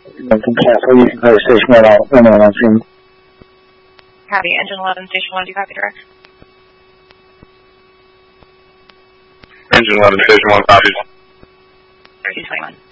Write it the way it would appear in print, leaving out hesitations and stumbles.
Station 1 Copy. Engine 11, Station 1, do you copy direct? Engine 11, Station 1 copies. 1321.